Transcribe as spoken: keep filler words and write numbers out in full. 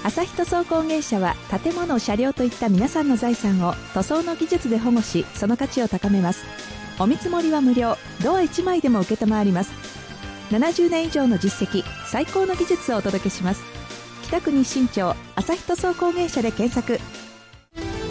朝日塗装工芸社は建物、車両といった皆さんの財産を塗装の技術で保護し、その価値を高めます。お見積もりは無料、ドアいちまいでも受けたまわります。ななじゅうねん以上の実績、最高の技術をお届けします。北区日清町朝日塗装工芸社で検索。